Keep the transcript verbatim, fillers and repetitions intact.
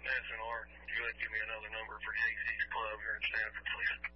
S N R. If you would give me another number for J C's Club here in Stanford, please.